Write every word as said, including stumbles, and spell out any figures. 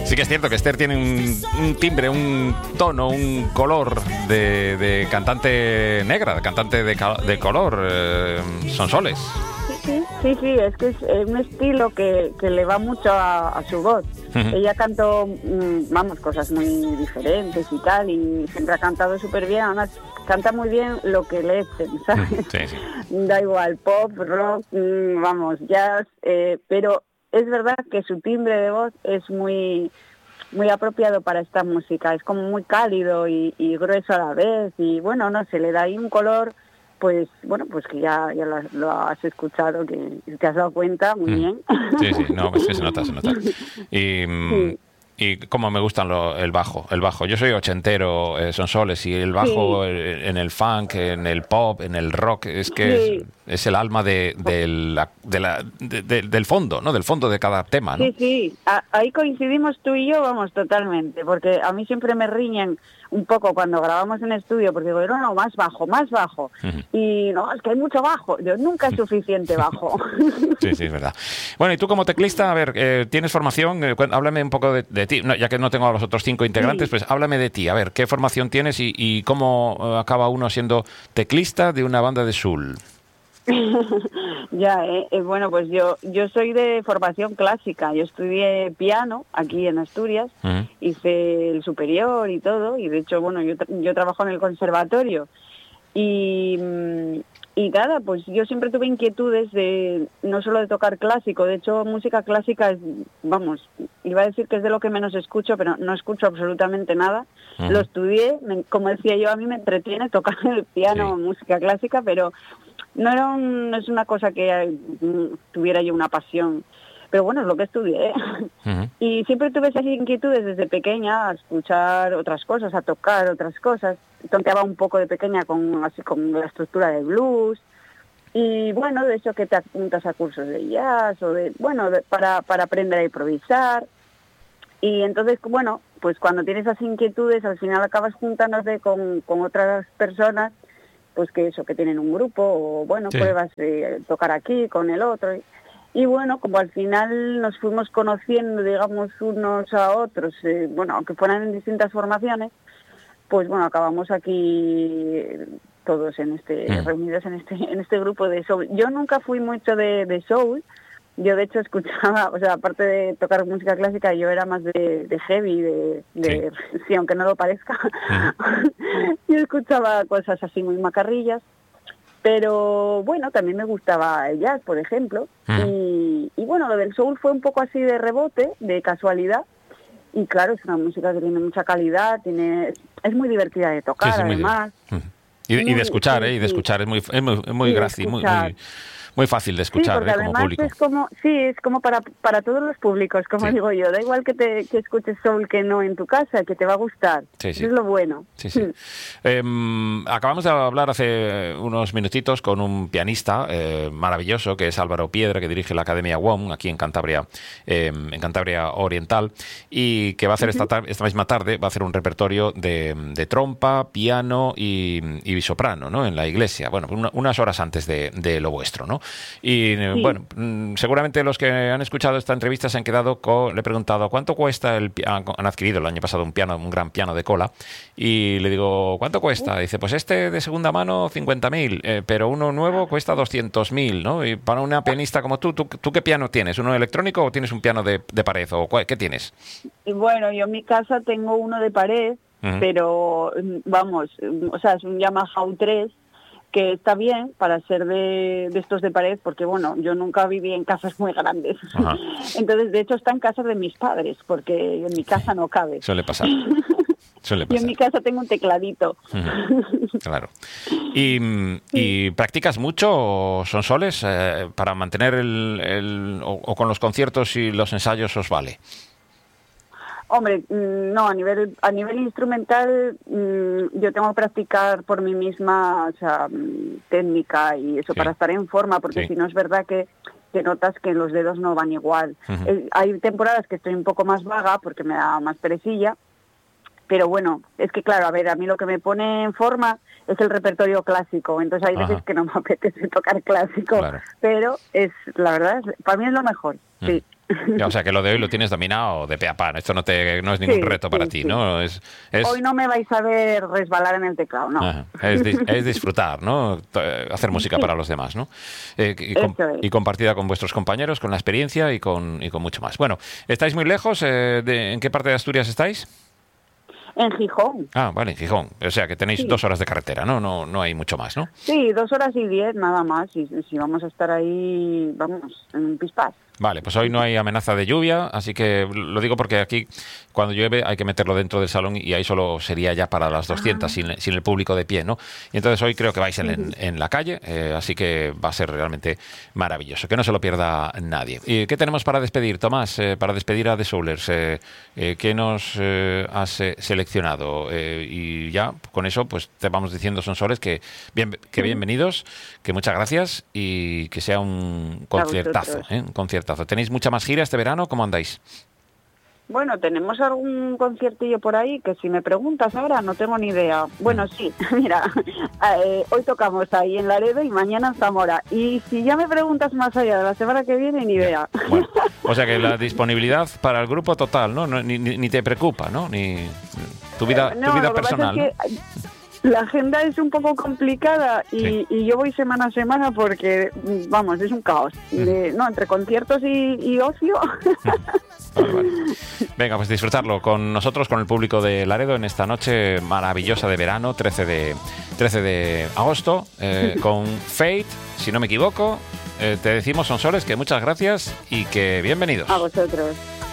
Sí que es cierto que Esther tiene un, un timbre, un tono, un color de, de cantante negra, de cantante de, de color, eh, Sonsoles. Sí, sí, sí, es que es un estilo que, que le va mucho a, a su voz. Uh-huh. Ella cantó, vamos, cosas muy diferentes y tal, y siempre ha cantado súper bien, además canta muy bien lo que le echen, ¿sabes? Sí, sí. Da igual, pop, rock, vamos, jazz, eh, pero es verdad que su timbre de voz es muy muy apropiado para esta música, es como muy cálido y, y grueso a la vez, y bueno, no sé, le da ahí un color, pues bueno, pues que ya, ya lo, lo has escuchado, que te has dado cuenta, muy mm. bien. Sí, sí, no, pues que se nota, se nota. Y, sí. y como me gustan lo, el bajo, el bajo. Yo soy ochentero, eh, Sonsoles, y el bajo sí. en el funk, en el pop, en el rock, es que sí. es, es el alma de, de la, de la, de, de, del fondo, ¿no? Del fondo de cada tema, ¿no? Sí, sí, ahí coincidimos tú y yo, vamos, totalmente, porque a mí siempre me riñen un poco cuando grabamos en estudio, porque digo, no, no, más bajo, más bajo. Uh-huh. Y no, es que hay mucho bajo. Yo nunca es suficiente bajo. Sí, sí, es verdad. Bueno, y tú como teclista, a ver, eh, ¿tienes formación? Eh, háblame un poco de, de ti. No, ya que no tengo a los otros cinco integrantes, sí. pues háblame de ti. A ver, ¿qué formación tienes y, y cómo uh, acaba uno siendo teclista de una banda de soul? Ya, eh, eh, bueno, pues yo yo soy de formación clásica. Yo estudié piano aquí en Asturias, uh-huh. hice el superior y todo, y de hecho, bueno, yo tra- yo trabajo en el conservatorio y y nada, pues yo siempre tuve inquietudes de no solo de tocar clásico, de hecho música clásica es, vamos, iba a decir que es de lo que menos escucho, pero no escucho absolutamente nada. Uh-huh. Lo estudié, me, como decía yo, a mí me entretiene tocar el piano, sí. música clásica, pero no era un, no es una cosa que tuviera yo una pasión, pero bueno, es lo que estudié. Uh-huh. Y siempre tuve esas inquietudes desde pequeña a escuchar otras cosas, a tocar otras cosas. Tonteaba un poco de pequeña con así con la estructura de blues. Y bueno, de eso que te apuntas a cursos de jazz o de, bueno, de, para, para aprender a improvisar. Y entonces, bueno, pues cuando tienes esas inquietudes, al final acabas juntándote con, con otras personas, pues que eso, que tienen un grupo, o bueno, sí. pruebas de tocar aquí con el otro. Y, y bueno, como al final nos fuimos conociendo, digamos, unos a otros, eh, bueno, aunque fueran en distintas formaciones, pues bueno, acabamos aquí todos en este, mm. reunidos en este, en este grupo de soul. Yo nunca fui mucho de, de soul. Yo, de hecho, escuchaba, o sea, aparte de tocar música clásica, yo era más de, de heavy, de, de sí. sí, aunque no lo parezca. Uh-huh. Yo escuchaba cosas así muy macarrillas, pero bueno, también me gustaba el jazz, por ejemplo. Uh-huh. Y, y bueno, lo del soul fue un poco así de rebote, de casualidad. Y claro, es una música que tiene mucha calidad, tiene es muy divertida de tocar, sí, sí, además. Uh-huh. Y, y de escuchar, sí, ¿eh? Y de escuchar, es muy, es muy, es muy gracia, muy, muy... Muy fácil de escuchar, sí, ¿eh? Como público. Es como, sí, es como para, para todos los públicos, como sí. digo yo. Da igual que te que escuches soul que no en tu casa, que te va a gustar. Sí, sí. Eso es lo bueno. Sí, sí. eh, acabamos de hablar hace unos minutitos con un pianista eh, maravilloso, que es Álvaro Piedra, que dirige la Academia W O M aquí en Cantabria, eh, en Cantabria Oriental, y que va a hacer uh-huh. esta, tar- esta misma tarde, va a hacer un repertorio de, de trompa, piano y, y soprano, ¿no? En la iglesia. Bueno, una, unas horas antes de, de lo vuestro, ¿no? Y sí. bueno, seguramente los que han escuchado esta entrevista se han quedado con... Le he preguntado ¿cuánto cuesta el piano? Han adquirido el año pasado un piano, un gran piano de cola, y le digo ¿cuánto cuesta? Dice, pues este de segunda mano cincuenta mil, eh, pero uno nuevo cuesta doscientos mil, ¿no? Y para una pianista como tú, ¿tú, tú qué piano tienes? ¿Uno electrónico o tienes un piano de, de pared? ¿O cuál, qué tienes? Y bueno, yo en mi casa tengo uno de pared, uh-huh. pero vamos, o sea, es un Yamaha U tres, que está bien para ser de, de estos de pared, porque bueno, yo nunca viví en casas muy grandes. Ajá. Entonces, de hecho, está en casa de mis padres, porque en mi casa no cabe. Suele pasar. Suele pasar. Yo en mi casa tengo un tecladito. Uh-huh. Claro. ¿Y, sí. ¿Y practicas mucho, Sonsoles, eh, para mantener el... el o, o con los conciertos y los ensayos os vale? Hombre, no, a nivel a nivel instrumental yo tengo que practicar por mí misma, o sea, técnica y eso, sí. para estar en forma, porque sí. si no es verdad que, que notas que los dedos no van igual. Uh-huh. Eh, hay temporadas que estoy un poco más vaga porque me da más perecilla, pero bueno, es que claro, a ver, a mí lo que me pone en forma es el repertorio clásico, entonces hay Ajá. veces que no me apetece tocar clásico, claro. pero es la verdad, es, para mí es lo mejor, uh-huh. sí. Ya, o sea, que lo de hoy lo tienes dominado de pe a pa. Esto no, te, no es ningún Sí, reto para sí, ti, sí. ¿no? Es, es... Hoy no me vais a ver resbalar en el teclado, no. Ajá. Es, dis- es disfrutar, ¿no? T- Hacer música para los demás, ¿no? Eh, y, com- Eso es. y compartida con vuestros compañeros, con la experiencia y con, y con mucho más. Bueno, ¿estáis muy lejos? Eh, de, ¿En qué parte de Asturias estáis? En Gijón. Ah, vale, en Gijón. O sea, que tenéis Sí. dos horas de carretera, ¿no? No, no hay mucho más, ¿no? Sí, dos horas y diez, nada más. Y si vamos a estar ahí, vamos, en un pispás. Vale, pues hoy no hay amenaza de lluvia, así que lo digo porque aquí cuando llueve hay que meterlo dentro del salón y ahí solo sería ya para las doscientas, Ah. sin, sin el público de pie, ¿no? Y entonces hoy creo que vais en, en- en la calle, eh, así que va a ser realmente maravilloso, que no se lo pierda nadie. ¿Y qué tenemos para despedir, Tomás? Eh, para despedir a The Soulers, eh, eh, ¿qué nos eh, has eh, seleccionado? Eh, y ya, con eso, pues te vamos diciendo, Sonsoles, que, bien, que bienvenidos, que muchas gracias y que sea un conciertazo, vosotros. ¿eh? Un conciertazo. ¿Tenéis mucha más gira este verano? ¿Cómo andáis? Bueno, tenemos algún conciertillo por ahí que si me preguntas ahora no tengo ni idea. Bueno, sí, mira, eh, hoy tocamos ahí en Laredo y mañana en Zamora. Y si ya me preguntas más allá de la semana que viene, ni idea. Bueno, o sea que la disponibilidad para el grupo total, ¿no? No, ni, ni- ni te preocupa, ¿no? Ni tu vida, No, tu vida lo que pasa personal. es que la agenda es un poco complicada y, Sí. y yo voy semana a semana porque, vamos, es un caos. De- no, entre conciertos y, y ocio. Vale, vale. Venga, pues disfrutarlo con nosotros, con el público de Laredo en esta noche maravillosa de verano, trece de agosto, eh, con Fate, si no me equivoco. Eh, te decimos, Sonsoles, que muchas gracias y que bienvenidos. A vosotros.